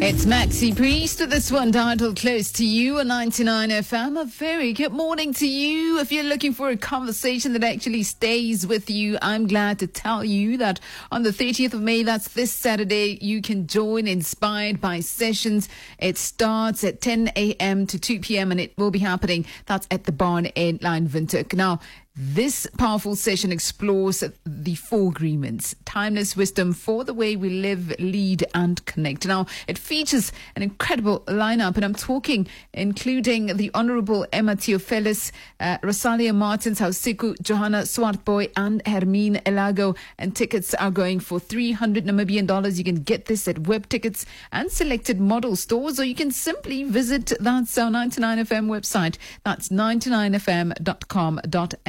It's Maxi Priest with this one titled Close to You on 99 FM. A very good morning to you. If you're looking for a conversation that actually stays with you, I'm glad to tell you that on the 30th of May, that's this Saturday, you can join Inspired by Sessions. It starts at 10 a.m. to 2 p.m. and it will be happening. That's at the Barn in Windhoek. Now, this powerful session explores the 4 agreements, timeless wisdom for the way we live, lead and connect. Now, it features an incredible lineup, and I'm talking including the Honorable Emma Theophilus, Rosalia Martins, Hausiku, Johanna Swartboy and Hermine Elago. And tickets are going for 300 Namibian dollars. You can get this at Web Tickets and selected model stores, or you can simply visit that 99FM website. That's 99fm.com.za.